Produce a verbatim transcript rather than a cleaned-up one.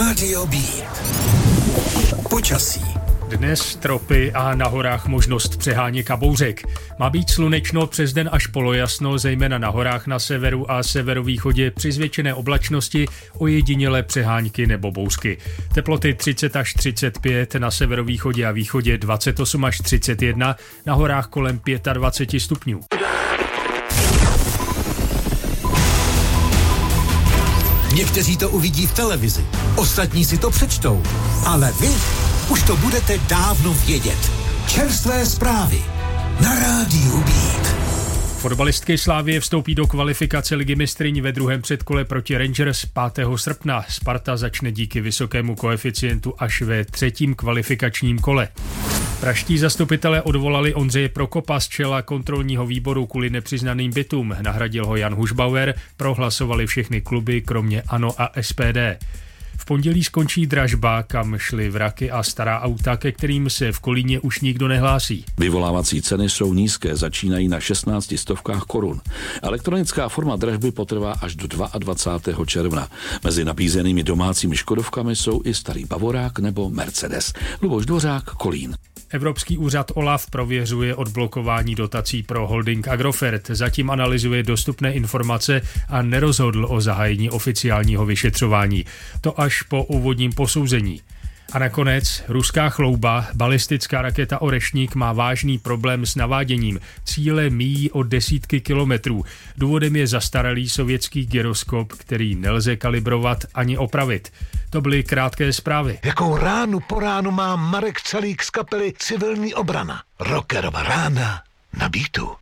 Rádio Beat. Počasí. Dnes tropy a na horách možnost přeháněk a bouřek. Má být slunečno, přes den až polojasno, zejména na horách na severu a severovýchodě při zvětšené oblačnosti, ojedinělé přeháňky nebo bouřky. Teploty třicet až třicet pět, na severovýchodě a východě dvacet osm až třicet jedna, na horách kolem dvacet pět stupňů. Někteří to uvidí v televizi, ostatní si to přečtou, ale vy už to budete dávno vědět. Čerstvé zprávy na Rádiu Beat. Fotbalistky Slavie vstoupí do kvalifikace Ligy mistryň ve druhém předkole proti Rangers pátého srpna. Sparta začne díky vysokému koeficientu až ve třetím kvalifikačním kole. Praští zastupitelé odvolali Ondřeje Prokopa z čela kontrolního výboru kvůli nepřiznaným bytům. Nahradil ho Jan Hušbauer, prohlasovali všechny kluby, kromě ANO a S P D. V pondělí skončí dražba, kam šly vraky a stará auta, ke kterým se v Kolíně už nikdo nehlásí. Vyvolávací ceny jsou nízké, začínají na šestnácti stovkách korun. Elektronická forma dražby potrvá až do dvacátého druhého června. Mezi nabízenými domácími škodovkami jsou i starý Bavorák nebo Mercedes. Luboš Dvořák, Kolín. Evropský úřad OLAF prověřuje odblokování dotací pro holding Agrofert. Zatím analyzuje dostupné informace a nerozhodl o zahájení oficiálního vyšetřování. To až po úvodním posouzení. A nakonec ruská chlouba, balistická raketa Orešník, má vážný problém s naváděním. Cíle míjí o desítky kilometrů. Důvodem je zastaralý sovětský gyroskop, který nelze kalibrovat ani opravit. To byly krátké zprávy. Jakou ránu po ránu má Marek Celík z kapely Civilní obrana. Rockerova rána na Beatu.